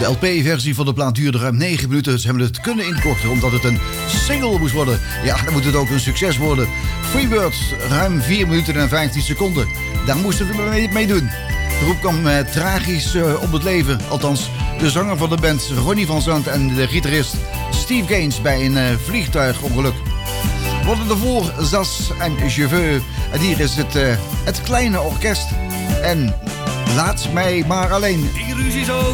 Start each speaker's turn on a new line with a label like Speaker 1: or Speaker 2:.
Speaker 1: De LP-versie van de plaat duurde ruim 9 minuten. Ze hebben het kunnen inkorten omdat het een single moest worden. Ja, dan moet het ook een succes worden. Freebird, ruim 4 minuten en 15 seconden. Daar moesten we mee doen. De groep kwam tragisch om het leven. Althans, de zanger van de band Ronnie van Zandt en de gitarist Steve Gaines bij een vliegtuigongeluk. We hadden ervoor Zas en Cheveux. En hier is het kleine orkest. En laat mij maar alleen.
Speaker 2: Die ruzie zo.